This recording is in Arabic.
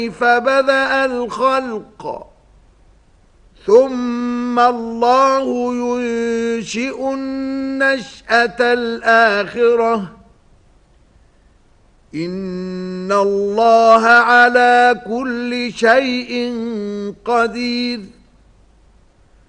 فبدأ الخلق ثم الله ينشئ النشأة الآخرة إن الله على كل شيء قدير.